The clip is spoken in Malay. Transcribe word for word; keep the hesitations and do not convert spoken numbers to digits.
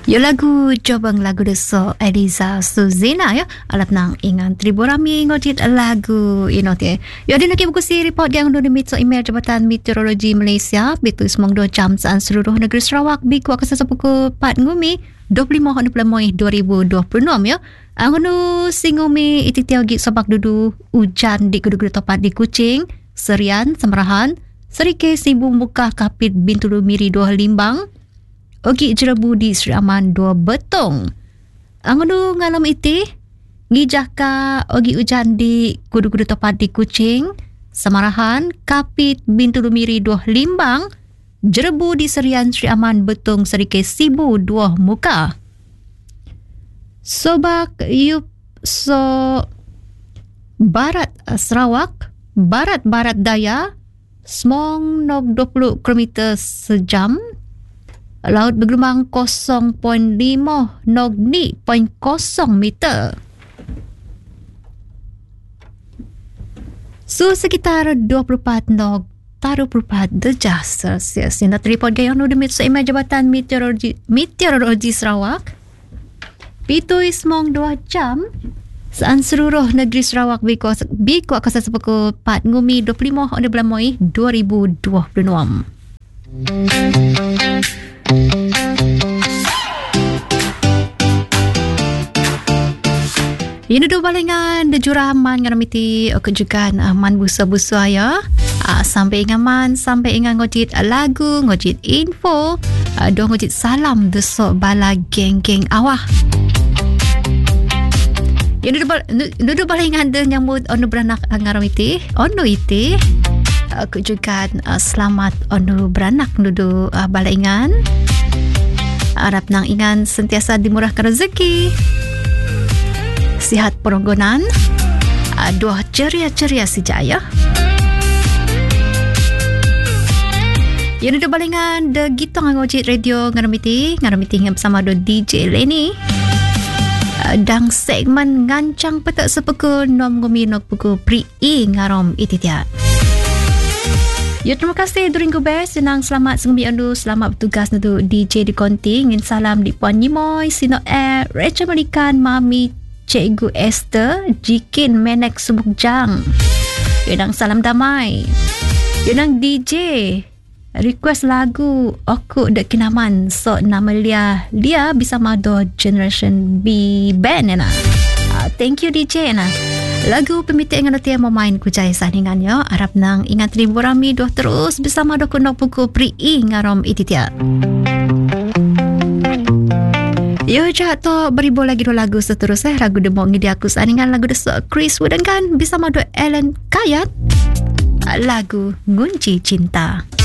Yo lagu Jobang lagu deso Eliza Suzina ya alap nang ingan tribu rami ngojit lagu inote. Yo di nak buku si report yang dulu mitso email Jabatan Meteorologi Malaysia bitu semong dua jam saan seluruh negeri Sarawak biku akasa sepuku pat ngumi dua puluh lima Januari dua ribu dua puluh enam ya. Angunu singumi iti tiagi sabak dudu hujan di gudu-gudu topat di Kuching, Serian, Semerahan, Serike Sibu Muka Kapit Bintulu Miri dua Limbang. Ogi Jerebu di Sri Aman dua Betong. Angunu ngalam iti ngijaka ogi hujan di gudu-gudu topat di Kuching, Semarahan, Kapit Bintulu Miri dua Limbang, Jerebu di Serian Sri Aman Betong Serike Sibu dua Muka. Sobak yup so Barat Sarawak, Barat-Barat Daya, Smong nog dua puluh kilometer sejam. Laut bergelombang kosong koma lima nog ni koma kosong meter. Suhu sekitar dua puluh empat nog taruh puluh empat derajat Celsius. Ini report gaya nu demit sa Imam Jabatan Meteorologi Meteorologi Sarawak. Pitu ismong dua jam saan seluruh negeri Sarawak biku biku akasa sepuku pat ngumi dua puluh lima Januari dua ribu dua puluh enam. Ini dua balingan de juraman ngaramiti kejukan aman busa-busa ya. Uh, sampai ingaman sampai ingat ngojit lagu, ngojit info, uh, do ngojit salam desok bala geng-geng awah. Ini dua balingan de nyambut onu beranak ngaramiti, onu iti uh, kejukan uh, selamat onu beranak nudu uh, bala ingan. Harap nang ingan sentiasa dimurahkan rezeki, sihat peronggonan, doa ceria-ceria sejaya. Yang ada balingan de gitong ngojit radio ngaramiti, ngaramiti ngam bersama do D J Lenny. Dang segmen ngancang petak sepeku nom ngumi nok puku pri i ngarom ititia. Ya, terima kasih During Gubes. Senang selamat sengmi andu. Selamat bertugas untuk D J di Konti. Ingin salam di Puan Nimoy, Sino Air, Rachel Melikan, Mami Cikgu Esther, Jikin Menek Subukjang. Yunang salam damai. Yunang D J request lagu Oku Dek Kinaman. So nama Lia Lia bisa mado Generation B Band ya na. Uh, thank you D J na. Lagu pemitik ingat dia mau main kujai saningannya. Harap nang ingat ribu rami doh terus bersama do kunok buku pri i ngarom ititia. Yo jatuh beribu lagi do lagu seterusnya. Lagu demo ngidi aku saningan lagu deso Chris Wooden kan bersama do Ellen Kayat. Lagu Ngunci Cinta.